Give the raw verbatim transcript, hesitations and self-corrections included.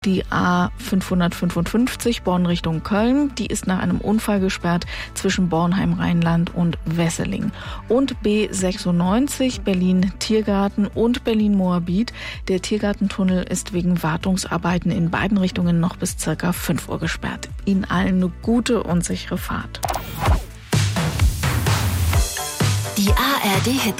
Die A fünfhundertfünfundfünfzig Born Richtung Köln, die ist nach einem Unfall gesperrt zwischen Bornheim-Rheinland und Wesseling. Und B sechsundneunzig Berlin-Tiergarten und Berlin-Moabit. Der Tiergartentunnel ist wegen Wartungsarbeiten in beiden Richtungen noch bis circa fünf Uhr gesperrt. Ihnen allen eine gute und sichere Fahrt. Die A R D Hit